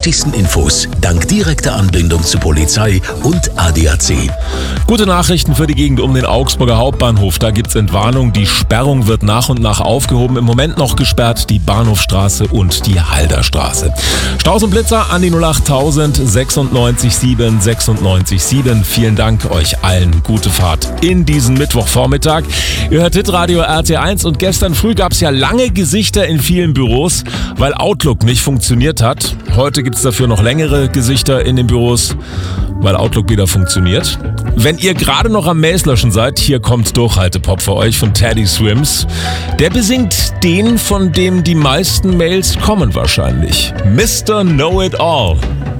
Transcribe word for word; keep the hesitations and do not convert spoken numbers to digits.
wichtigsten Infos dank direkter Anbindung zu Polizei und A D A C. Gute Nachrichten für die Gegend um den Augsburger Hauptbahnhof. Da gibt's Entwarnung. Die Sperrung wird nach und nach aufgehoben. Im Moment noch gesperrt die Bahnhofstraße und die Halderstraße. Staus und Blitzer an die null acht tausend sechsundneunzig sieben sechsundneunzig sieben. Vielen Dank euch allen. Gute Fahrt in diesen Mittwochvormittag. Ihr hört Hitradio R T eins und gestern früh gab's ja lange Gesichter in vielen Büros, weil Outlook nicht funktioniert hat. Heute gibt's dafür noch längere Gesichter in den Büros, weil Outlook wieder funktioniert. Wenn ihr gerade noch am Mails löschen seid, hier kommt Durchhaltepop für euch von Teddy Swims. Der besingt den, von dem die meisten Mails kommen wahrscheinlich. Mister Know It All.